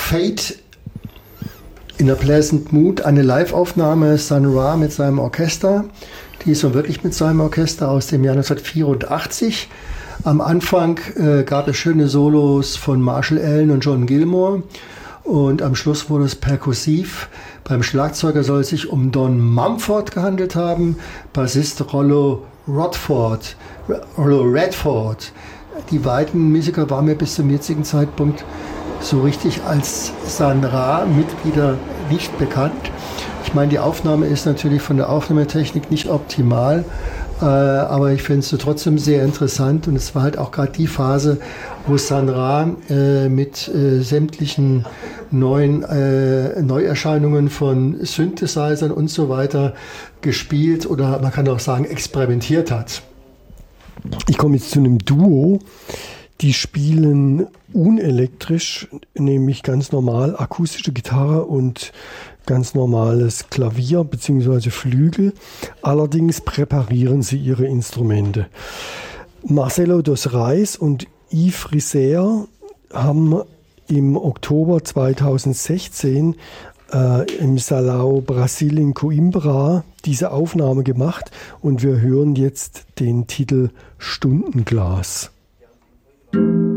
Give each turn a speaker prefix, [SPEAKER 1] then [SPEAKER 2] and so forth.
[SPEAKER 1] Fate in a Pleasant Mood, eine Live-Aufnahme Sun Ra mit seinem Orchester. Die ist so wirklich mit seinem Orchester aus dem Jahr 1984. Am Anfang gab es schöne Solos von Marshall Allen und John Gilmore und am Schluss wurde es perkussiv. Beim Schlagzeuger soll es sich um Don Mumford gehandelt haben, Bassist Rollo Redford. Die beiden Musiker waren mir bis zum jetzigen Zeitpunkt so richtig als Sun Ra-Mitglieder nicht bekannt. Ich meine, die Aufnahme ist natürlich von der Aufnahmetechnik nicht optimal, aber ich finde es trotzdem sehr interessant und es war halt auch gerade die Phase, wo Sun Ra mit sämtlichen Neuerscheinungen von Synthesizern und so weiter gespielt oder man kann auch sagen experimentiert hat.
[SPEAKER 2] Ich komme jetzt zu einem Duo, die spielen unelektrisch, nämlich ganz normal akustische Gitarre und ganz normales Klavier bzw. Flügel. Allerdings präparieren sie ihre Instrumente. Marcelo dos Reis und Yves Risser haben im Oktober 2016 im Salão Brasil in Coimbra diese Aufnahme gemacht und wir hören jetzt den Titel Stundenglas.